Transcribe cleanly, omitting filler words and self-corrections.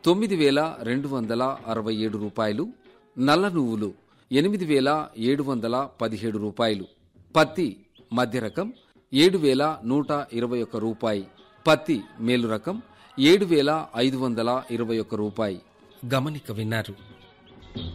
9,267 రూపాయలు, నల్ల నువ్వులు 8,717 రూపాయలు, పత్తి మధ్య రకం 7,121 రూపాయి, పత్తి మేలు రకం 7,521 రూపాయి. గమనిక విన్నారు.